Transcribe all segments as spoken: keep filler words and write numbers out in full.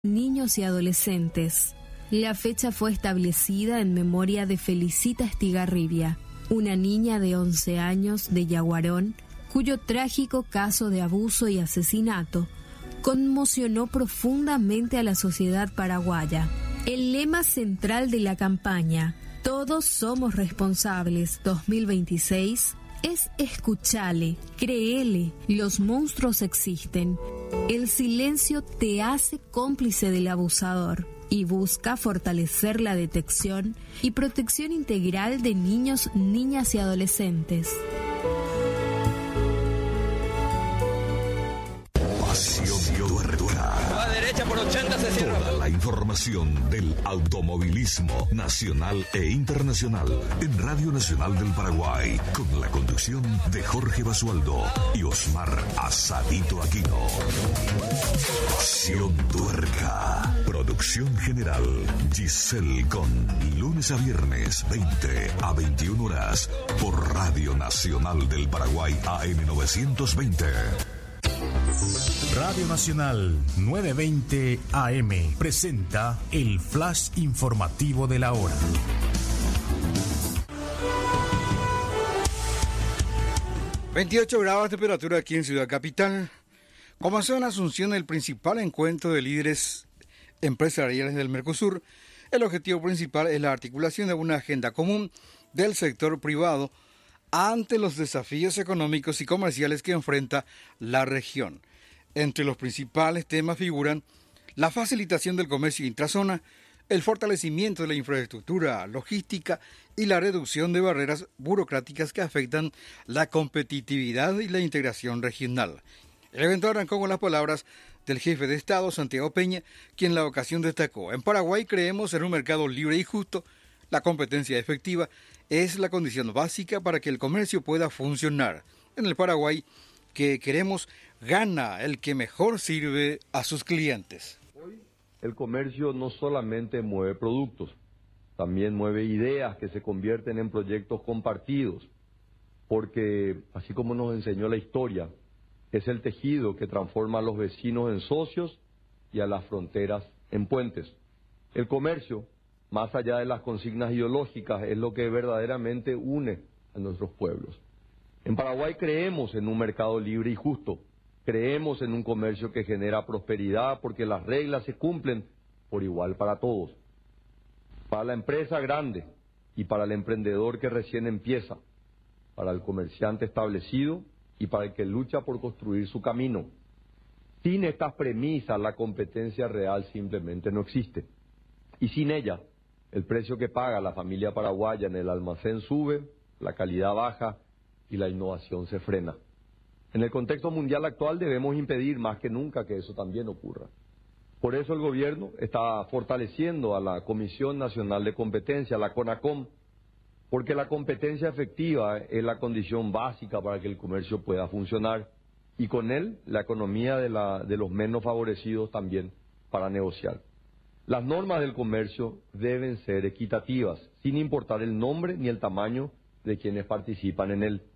Niños y adolescentes. La fecha fue establecida en memoria de Felicita Estigarribia, una niña de once años de Yaguarón, cuyo trágico caso de abuso y asesinato conmocionó profundamente a la sociedad paraguaya. El lema central de la campaña Todos somos responsables dos mil veintiséis es escuchale, créele, los monstruos existen. El silencio te hace cómplice del abusador y busca fortalecer la detección y protección integral de niños, niñas y adolescentes. A la derecha por ochenta se cierra. Toda la información del automovilismo nacional e internacional en Radio Nacional del Paraguay, con la conducción de Jorge Basualdo y Osmar Asadito Aquino. Pasión Tuerca. Producción general Giselle Con. Lunes a viernes, veinte a veintiuna horas, por Radio Nacional del Paraguay A M novecientos veinte. Radio Nacional novecientos veinte A M presenta el flash informativo de la hora. veintiocho grados de temperatura aquí en Ciudad Capital. Comenzó en Asunción el principal encuentro de líderes empresariales del Mercosur. El objetivo principal es la articulación de una agenda común del sector privado ante los desafíos económicos y comerciales que enfrenta la región. Entre los principales temas figuran la facilitación del comercio intrazona, el fortalecimiento de la infraestructura logística y la reducción de barreras burocráticas que afectan la competitividad y la integración regional. El evento arrancó con las palabras del jefe de Estado, Santiago Peña, quien en la ocasión destacó: en Paraguay creemos en un mercado libre y justo. La competencia efectiva es la condición básica para que el comercio pueda funcionar. En el Paraguay que queremos, gana el que mejor sirve a sus clientes. Hoy el comercio no solamente mueve productos, también mueve ideas que se convierten en proyectos compartidos, porque así como nos enseñó la historia, es el tejido que transforma a los vecinos en socios y a las fronteras en puentes. El comercio, más allá de las consignas ideológicas, es lo que verdaderamente une a nuestros pueblos. En Paraguay creemos en un mercado libre y justo, creemos en un comercio que genera prosperidad porque las reglas se cumplen por igual para todos. Para la empresa grande y para el emprendedor que recién empieza, para el comerciante establecido y para el que lucha por construir su camino. Sin estas premisas, la competencia real simplemente no existe. Y sin ella, el precio que paga la familia paraguaya en el almacén sube, la calidad baja y la innovación se frena. En el contexto mundial actual debemos impedir más que nunca que eso también ocurra. Por eso el gobierno está fortaleciendo a la Comisión Nacional de Competencia, la CONACOM, porque la competencia efectiva es la condición básica para que el comercio pueda funcionar y con él la economía de, la, de los menos favorecidos también para negociar. Las normas del comercio deben ser equitativas, sin importar el nombre ni el tamaño de quienes participan en él.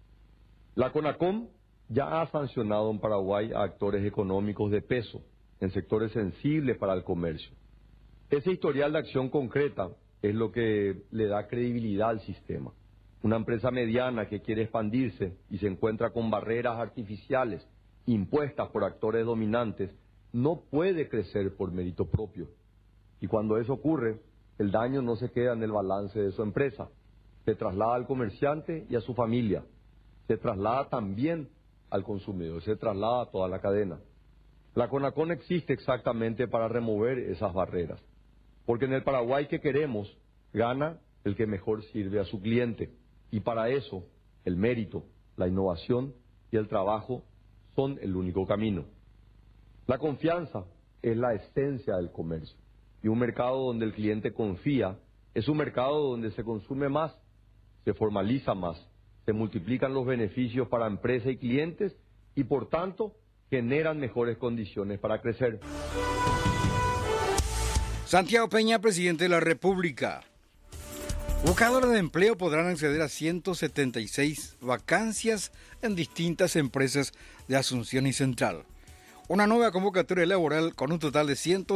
La CONACOM ya ha sancionado en Paraguay a actores económicos de peso en sectores sensibles para el comercio. Ese historial de acción concreta es lo que le da credibilidad al sistema. Una empresa mediana que quiere expandirse y se encuentra con barreras artificiales impuestas por actores dominantes no puede crecer por mérito propio. Y cuando eso ocurre, el daño no se queda en el balance de su empresa, se traslada al comerciante y a su familia, se traslada también al consumidor, se traslada a toda la cadena. La CONACOM existe exactamente para remover esas barreras, porque en el Paraguay que queremos, gana el que mejor sirve a su cliente, y para eso el mérito, la innovación y el trabajo son el único camino. La confianza es la esencia del comercio, y un mercado donde el cliente confía es un mercado donde se consume más, se formaliza más, se multiplican los beneficios para empresa y clientes y por tanto generan mejores condiciones para crecer. Santiago Peña, presidente de la República. Buscadores de empleo podrán acceder a ciento setenta y seis vacancias en distintas empresas de Asunción y Central. Una nueva convocatoria laboral con un total de ciento